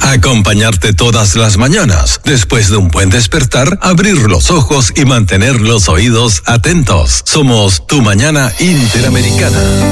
Acompañarte todas las mañanas. Después de un buen despertar, abrir los ojos y mantener los oídos atentos. Somos Tu Mañana Interamericana.